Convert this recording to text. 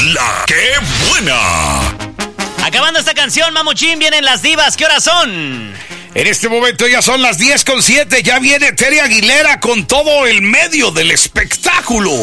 La ¡Qué buena! Acabando esta canción, Mamuchín, vienen las divas. ¿Qué horas son? En este momento ya son las 10:07. Ya viene Tere Aguilera con todo el medio del espectáculo.